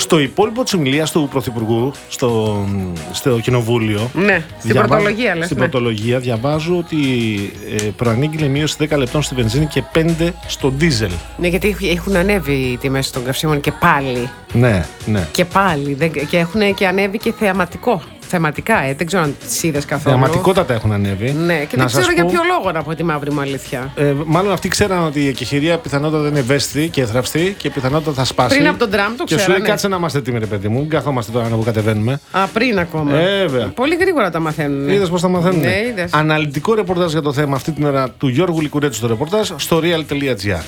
Στο υπόλοιπο της ομιλίας του Πρωθυπουργού στο Κοινοβούλιο, Ναι, στην πρωτολογία λες. Στην πρωτολογία διαβάζω ότι προανήγγειλε μείωση 10 λεπτών στη βενζίνη και 5 στο ντίζελ. Ναι, γιατί έχουν ανέβει οι τιμές των καυσίμων και πάλι. Ναι, ναι. Και πάλι. Και έχουν και ανέβει και θεματικά, δεν ξέρω αν τις είδες καθόλου. Θεματικότατα έχουν ανέβει. Ναι, και δεν ξέρω για ποιο λόγο, να πω τη μαύρη μου αλήθεια. Μάλλον αυτοί ξέραν ότι η εκεχηρία πιθανότατα είναι ευαίσθητη και εθραυστή και πιθανότατα θα σπάσει. Πριν από τον Τραμπ το ξέρανε. Και σου λέει κάτσε να είμαστε έτοιμοι, ρε παιδί μου. Μην καθόμαστε τώρα να που κατεβαίνουμε. Πριν ακόμα. Πολύ γρήγορα τα μαθαίνουν. Είδες πώς τα μαθαίνουν. Ναι, είδες. Αναλυτικό ρεπορτάζ για το θέμα αυτή την ώρα του Γιώργου Λικουρέτου στο ρεπορτάζ στο real.gr.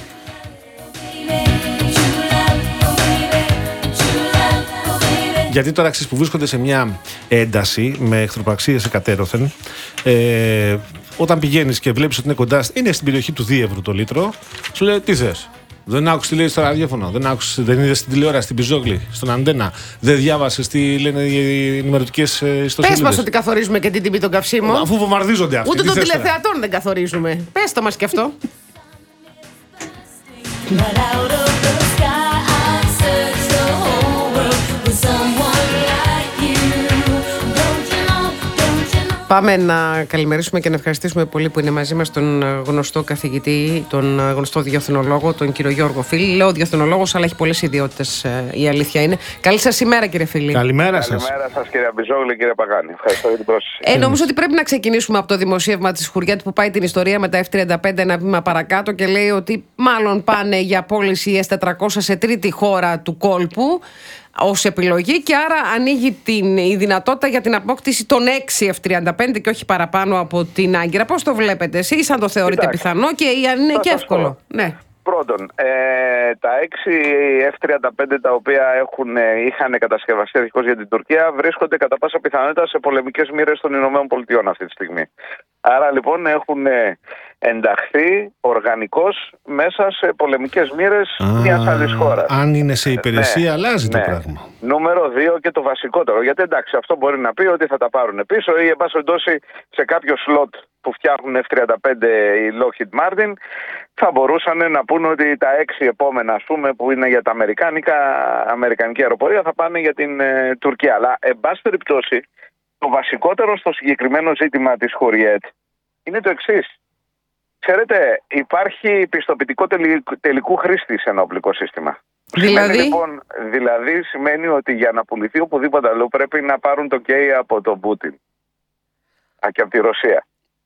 Γιατί τώρα αξίες που βρίσκονται σε μια ένταση με εχθροπραξίες εκατέρωθεν, όταν πηγαίνεις και βλέπεις ότι είναι κοντά, είναι στην περιοχή του 2 ευρώ το λίτρο, σου λέει τι θες. Δεν άκουσες τι λέει στο ραδιόφωνο, δεν είδες στην τηλεόραση, στην Πιζόγλη, στον Αντένα, δεν διάβασες τι λένε οι ενημερωτικές ιστοσελίδες. Πες μας ότι καθορίζουμε και την τιμή των καυσίμων. Αφού βομβαρδίζονται αυτοί. Ούτε των τηλεθεατών δεν καθορίζουμε. Πες το μας και αυτό. Πάμε να καλημερίσουμε και να ευχαριστήσουμε πολύ που είναι μαζί μας τον γνωστό καθηγητή, τον γνωστό διεθνολόγο, τον κύριο Γιώργο Φίλη. Λέω διεθνολόγος, αλλά έχει πολλές ιδιότητες, η αλήθεια είναι. Καλή σας ημέρα, κύριε Φίλη. Καλημέρα σας. Καλημέρα σας, κύριε Μπιζόγλη, κύριε Παγάνη. Ευχαριστώ για την πρόσκληση. Νομίζω ότι πρέπει να ξεκινήσουμε από το δημοσίευμα της Χουριέτ που πάει την ιστορία με τα F-35 ένα βήμα παρακάτω και λέει ότι μάλλον πάνε για πώληση S-400 σε τρίτη χώρα του κόλπου ως επιλογή και άρα ανοίγει η δυνατότητα για την απόκτηση των 6 F-35 και όχι παραπάνω από την Άγκυρα. Πώς το βλέπετε εσείς, αν το θεωρείτε πιθανό και αν είναι και εύκολο? Ναι. Πρώτον, τα 6 F-35 τα οποία είχαν κατασκευαστεί αρχικώς για την Τουρκία βρίσκονται κατά πάσα πιθανότητα σε πολεμικές μοίρες των ΗΠΑ αυτή τη στιγμή. Άρα λοιπόν έχουν ενταχθεί οργανικώς μέσα σε πολεμικές μοίρες μιας άλλης χώρας. Αν είναι σε υπηρεσία, αλλάζει το πράγμα. Νούμερο 2 και το βασικότερο. Γιατί εντάξει, αυτό μπορεί να πει ότι θα τα πάρουν πίσω ή εν πάση περιπτώσει σε κάποιο σλότ που φτιάχνουν F-35 η Lockheed Martin θα μπορούσαν να πούνε ότι τα 6 επόμενα, ας πούμε, που είναι για τα αμερικανική αεροπορία θα πάνε για την Τουρκία. Αλλά εν πάση περιπτώσει, το βασικότερο στο συγκεκριμένο ζήτημα της Χουριέτ είναι το εξής. Ξέρετε, υπάρχει πιστοποιητικό τελικού χρήστη σε ένα οπλικό σύστημα. Δηλαδή σημαίνει ότι για να πουληθεί οπουδήποτε αλλού πρέπει να πάρουν το OK από τον Πούτιν και από τη Ρωσία.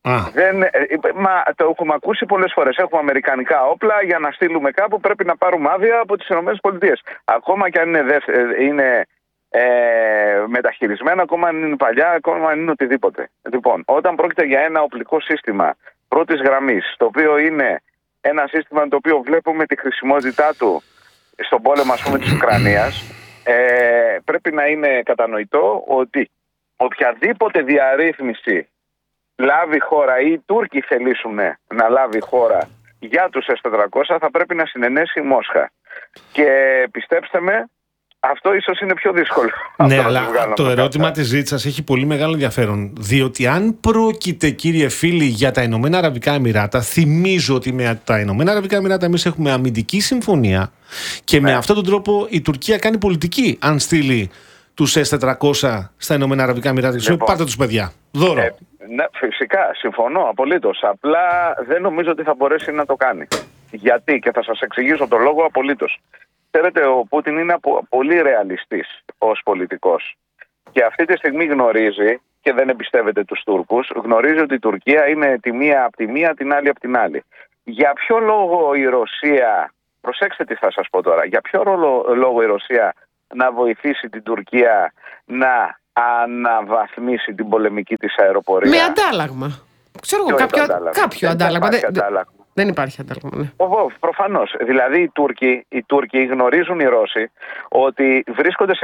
Το έχουμε ακούσει πολλές φορές. Έχουμε αμερικανικά όπλα, για να στείλουμε κάπου πρέπει να πάρουμε άδεια από τις ΗΠΑ. Ακόμα και αν είναι μεταχειρισμένα, ακόμα αν είναι παλιά, ακόμα αν είναι οτιδήποτε. Λοιπόν, όταν πρόκειται για ένα οπλικό σύστημα πρώτης γραμμής, το οποίο είναι ένα σύστημα το οποίο βλέπουμε τη χρησιμότητά του στον πόλεμο, ας πούμε, της Ουκρανίας, πρέπει να είναι κατανοητό ότι οποιαδήποτε διαρρύθμιση λάβει χώρα ή οι Τούρκοι θελήσουν να λάβει χώρα για τους S-400 θα πρέπει να συνενέσει η Μόσχα. Και πιστέψτε με, αυτό ίσως είναι πιο δύσκολο. Ναι, αλλά το ερώτημα της ζήτησας έχει πολύ μεγάλο ενδιαφέρον. Διότι αν πρόκειται, κύριε Φίλη, για τα Ηνωμένα Αραβικά Εμιράτα, θυμίζω ότι με τα Ηνωμένα Αραβικά Εμιράτα εμείς έχουμε αμυντική συμφωνία και με αυτόν τον τρόπο η Τουρκία κάνει πολιτική. Αν στείλει τους S-400 στα Ηνωμένα Αραβικά Εμιράτα, λοιπόν, πάρτε τους παιδιά. Δώρο. Ναι, φυσικά, συμφωνώ απολύτως. Απλά δεν νομίζω ότι θα μπορέσει να το κάνει. Γιατί, και θα σας εξηγήσω το λόγο απολύτως. Ξέρετε, ο Πούτιν είναι πολύ ρεαλιστής ως πολιτικός. Και αυτή τη στιγμή γνωρίζει, και δεν εμπιστεύεται τους Τούρκους, γνωρίζει ότι η Τουρκία είναι τη μία από τη μία, την άλλη από την άλλη. Για ποιο λόγο η Ρωσία, προσέξτε τι θα σας πω τώρα, για ποιο λόγο η Ρωσία να βοηθήσει την Τουρκία να αναβαθμίσει την πολεμική της αεροπορία? Με αντάλλαγμα. Ξέρω εγώ, κάποιο αντάλλαγμα. Δεν υπάρχει αντάλλαγμα. Ναι. Προφανώς. Δηλαδή οι Τούρκοι γνωρίζουν οι Ρώσοι ότι βρίσκονται σε